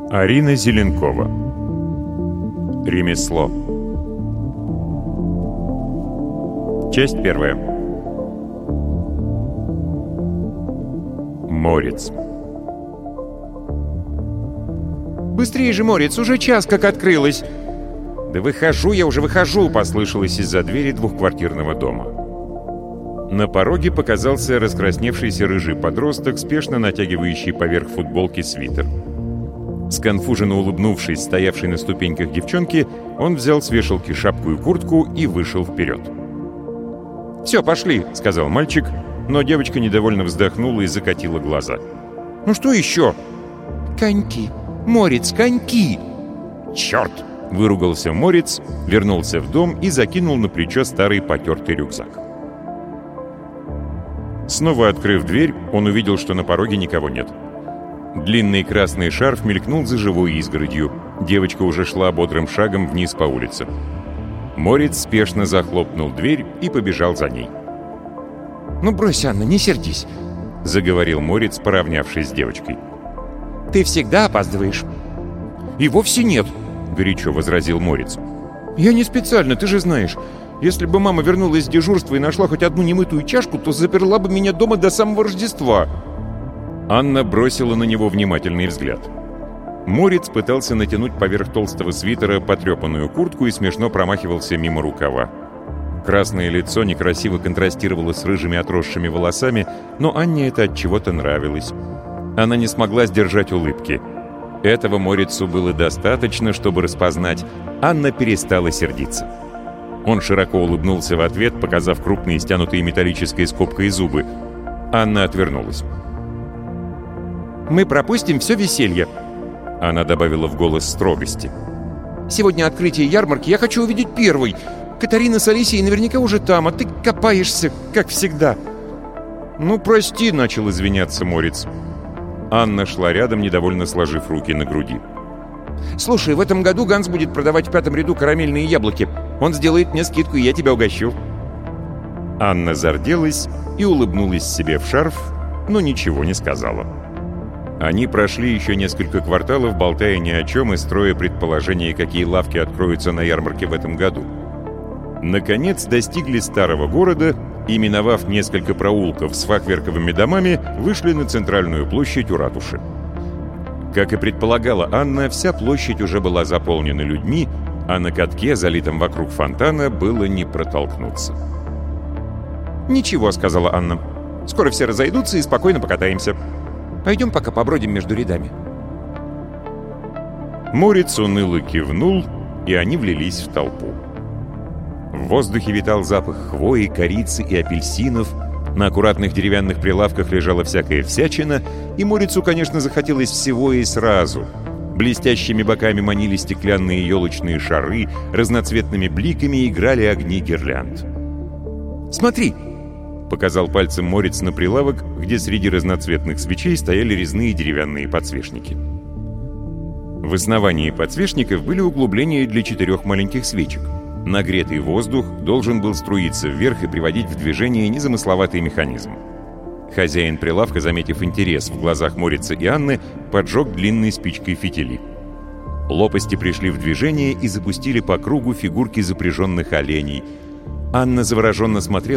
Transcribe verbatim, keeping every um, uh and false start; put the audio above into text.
Арина Зеленкова. Ремесло. Часть первая. Морец. «Быстрее же, Морец, уже час как открылась!» «Да выхожу я уже, выхожу!» — послышалось из-за двери двухквартирного дома. На пороге показался раскрасневшийся рыжий подросток, спешно натягивающий поверх футболки свитер. Сконфуженно улыбнувшись стоявшей на ступеньках девчонки, он взял с вешалки шапку и куртку и вышел вперед. «Все, пошли!» — сказал мальчик, но девочка недовольно вздохнула и закатила глаза. «Ну что еще?» «Коньки! Морец, коньки!» «Черт!» — выругался Морец, вернулся в дом и закинул на плечо старый потертый рюкзак. Снова открыв дверь, он увидел, что на пороге никого нет. Длинный красный шарф мелькнул за живой изгородью. Девочка уже шла бодрым шагом вниз по улице. Морец спешно захлопнул дверь и побежал за ней. «Ну брось, Анна, не сердись», — заговорил Морец, поравнявшись с девочкой. «Ты всегда опаздываешь». «И вовсе нет», — горячо возразил Морец. «Я не специально, ты же знаешь. Если бы мама вернулась с дежурства и нашла хоть одну немытую чашку, то заперла бы меня дома до самого Рождества». Анна бросила на него внимательный взгляд. Морец пытался натянуть поверх толстого свитера потрепанную куртку и смешно промахивался мимо рукава. Красное лицо некрасиво контрастировало с рыжими отросшими волосами, но Анне это от чего-то нравилось. Она не смогла сдержать улыбки. Этого Морецу было достаточно, чтобы распознать. Анна перестала сердиться. Он широко улыбнулся в ответ, показав крупные стянутые металлической скобкой зубы. Анна отвернулась. «Мы пропустим все веселье», — она добавила в голос строгости. «Сегодня открытие ярмарки, я хочу увидеть первый. Катарина с Алисией наверняка уже там, а ты копаешься, как всегда». «Ну, прости», — начал извиняться Морец. Анна шла рядом, недовольно сложив руки на груди. «Слушай, в этом году Ганс будет продавать в пятом ряду карамельные яблоки. Он сделает мне скидку, и я тебя угощу». Анна зарделась и улыбнулась себе в шарф, но ничего не сказала. Они прошли еще несколько кварталов, болтая ни о чем и строя предположения, какие лавки откроются на ярмарке в этом году. Наконец достигли старого города и, миновав несколько проулков с фахверковыми домами, вышли на центральную площадь у ратуши. Как и предполагала Анна, вся площадь уже была заполнена людьми, а на катке, залитом вокруг фонтана, было не протолкнуться. «Ничего», — сказала Анна. «Скоро все разойдутся и спокойно покатаемся. Пойдем пока побродим между рядами». Морец уныло кивнул, и они влились в толпу. В воздухе витал запах хвои, корицы и апельсинов, на аккуратных деревянных прилавках лежала всякая всячина, и Морецу, конечно, захотелось всего и сразу. Блестящими боками манили стеклянные елочные шары, разноцветными бликами играли огни гирлянд. «Смотри!» — показал пальцем Морец на прилавок, где среди разноцветных свечей стояли резные деревянные подсвечники. В основании подсвечников были углубления для четырех маленьких свечек. Нагретый воздух должен был струиться вверх и приводить в движение незамысловатый механизм. Хозяин прилавка, заметив интерес в глазах Морица и Анны, поджег длинной спичкой фитили. Лопасти пришли в движение и запустили по кругу фигурки запряженных оленей. Анна завороженно смотрела